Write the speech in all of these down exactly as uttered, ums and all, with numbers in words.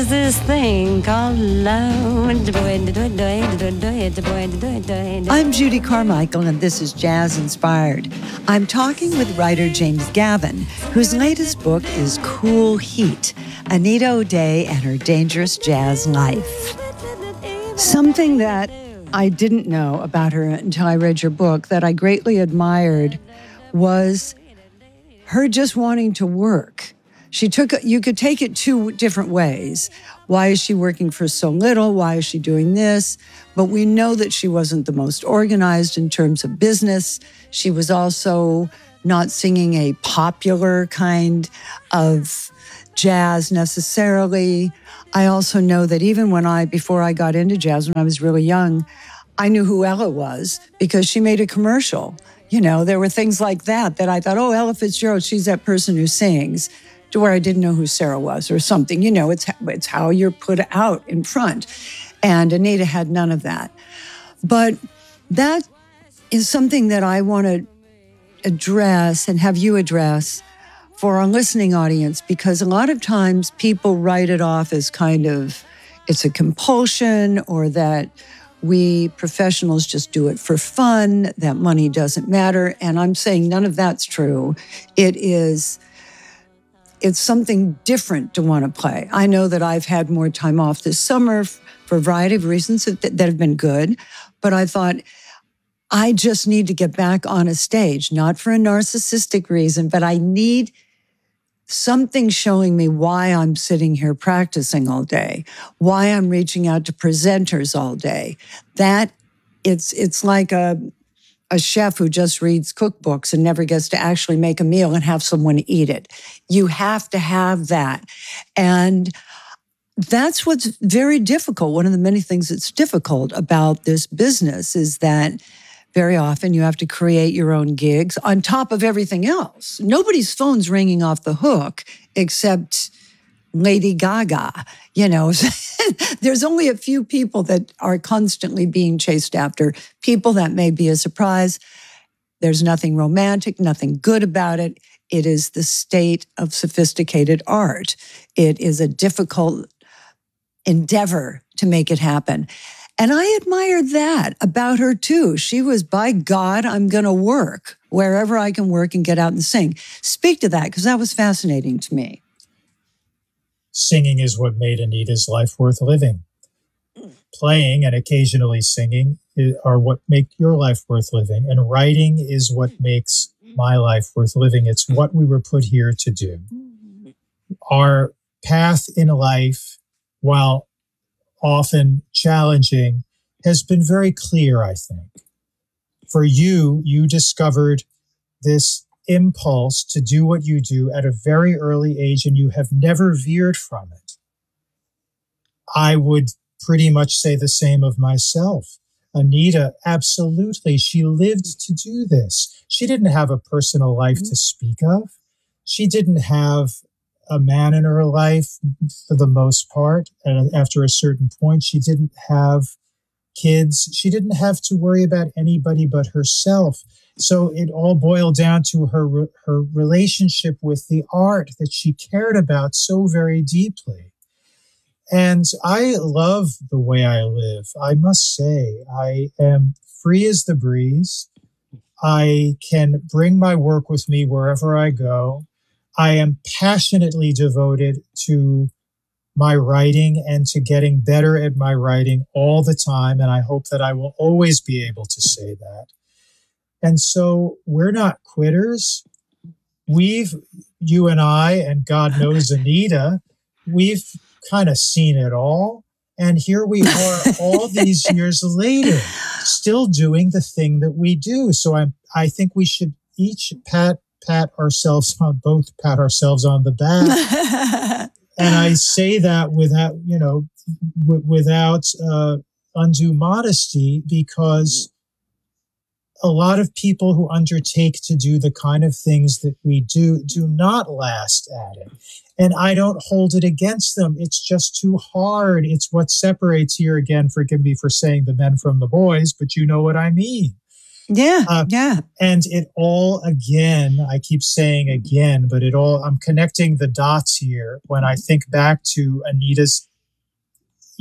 is this thing called love? I'm Judy Carmichael, and this is Jazz Inspired. I'm talking with writer James Gavin, whose latest book is Cool Heat, Anita O'Day and Her Dangerous Jazz Life. Something that I didn't know about her until I read your book that I greatly admired was her just wanting to work. She took, you could take it two different ways. Why is she working for so little? Why is she doing this? But we know that she wasn't the most organized in terms of business. She was also not singing a popular kind of jazz necessarily. I also know that even when I, before I got into jazz, when I was really young, I knew who Ella was because she made a commercial. You know, there were things like that that I thought, oh, Ella Fitzgerald, she's that person who sings, to where I didn't know who Sarah was or something. You know, it's, it's how you're put out in front. And Anita had none of that. But that is something that I want to address and have you address for our listening audience, because a lot of times people write it off as kind of, it's a compulsion, or that we professionals just do it for fun, that money doesn't matter. And I'm saying none of that's true. It is, it's something different to want to play. I know that I've had more time off this summer for a variety of reasons that, that have been good, but I thought, I just need to get back on a stage, not for a narcissistic reason, but I need something showing me why I'm sitting here practicing all day, why I'm reaching out to presenters all day. That it's it's like a a chef who just reads cookbooks and never gets to actually make a meal and have someone eat it. You have to have that. And that's what's very difficult. One of the many things that's difficult about this business is that very often you have to create your own gigs on top of everything else. Nobody's phone's ringing off the hook except Lady Gaga. You know, there's only a few people that are constantly being chased after, people that may be a surprise. There's nothing romantic, nothing good about it. It is the state of sophisticated art. It is a difficult endeavor to make it happen. And I admired that about her too. She was, by God, I'm going to work wherever I can work and get out and sing. Speak to that, because that was fascinating to me. Singing is what made Anita's life worth living. Playing and occasionally singing are what make your life worth living. And writing is what makes my life worth living. It's what we were put here to do. Our path in life, while often challenging, has been very clear, I think. For you, you discovered this impulse to do what you do at a very early age, and you have never veered from it. I would pretty much say the same of myself. Anita, absolutely, she lived to do this. She didn't have a personal life to speak of. She didn't have a man in her life for the most part. And after a certain point, she didn't have kids. She didn't have to worry about anybody but herself. So it all boiled down to her, her relationship with the art that she cared about so very deeply. And I love the way I live. I must say, I am free as the breeze. I can bring my work with me wherever I go. I am passionately devoted to my writing and to getting better at my writing all the time. And I hope that I will always be able to say that. And so we're not quitters. We've, you and I, and God knows Anita, we've kind of seen it all. And here we are all these years later, still doing the thing that we do. So I I think we should each pat pat ourselves on both pat ourselves on the back. And I say that without, you know, w- without uh, undue modesty, because a lot of people who undertake to do the kind of things that we do do not last at it. And I don't hold it against them. It's just too hard. It's what separates, here again, forgive me for saying the men from the boys, but you know what I mean. Yeah, uh, yeah. And it all, again, I keep saying again, but it all, I'm connecting the dots here when I think back to Anita's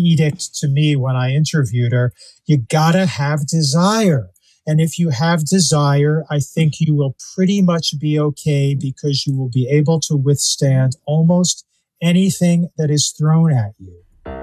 edict to me when I interviewed her. You gotta have desire. And if you have desire, I think you will pretty much be okay, because you will be able to withstand almost anything that is thrown at you.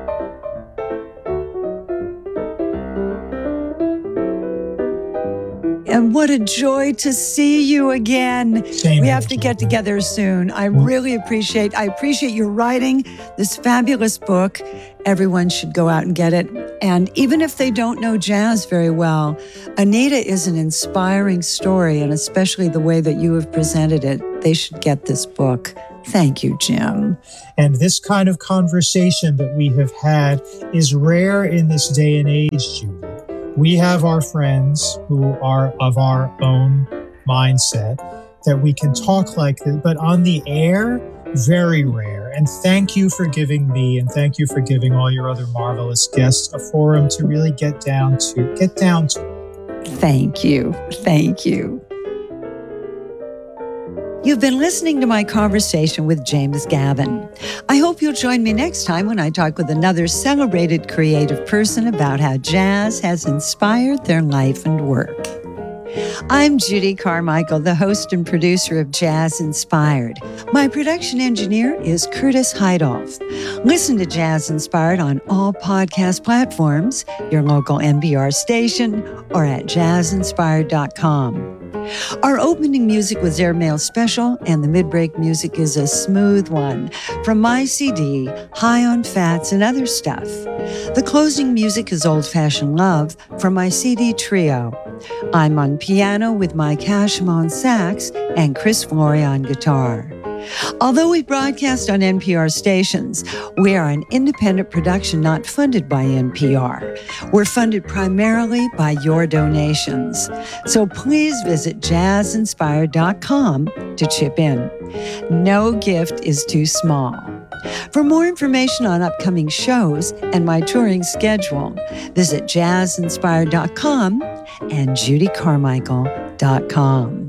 And what a joy to see you again. Same we have here, to get Judy. together soon. I really appreciate, I appreciate your writing this fabulous book. Everyone should go out and get it. And even if they don't know jazz very well, Anita is an inspiring story, and especially the way that you have presented it. They should get this book. Thank you, Jim. And this kind of conversation that we have had is rare in this day and age, Judy. We have our friends who are of our own mindset that we can talk like this, but on the air, very rare. And thank you for giving me, and thank you for giving all your other marvelous guests a forum to really get down to, get down to. Thank you. Thank you. You've been listening to my conversation with James Gavin. I hope you'll join me next time when I talk with another celebrated creative person about how jazz has inspired their life and work. I'm Judy Carmichael, the host and producer of Jazz Inspired. My production engineer is Curtis Heidoff. Listen to Jazz Inspired on all podcast platforms, your local N P R station, or at jazz inspired dot com. Our opening music was Airmail Special, and the mid-break music is a smooth one from my C D, High on Fats and Other Stuff. The closing music is Old Fashioned Love from my C D Trio. I'm on piano with Mike Hashem on sax and Chris Flory on guitar. Although we broadcast on N P R stations, we are an independent production not funded by N P R. We're funded primarily by your donations. So please visit jazz inspired dot com to chip in. No gift is too small. For more information on upcoming shows and my touring schedule, visit jazz inspired dot com and judy carmichael dot com.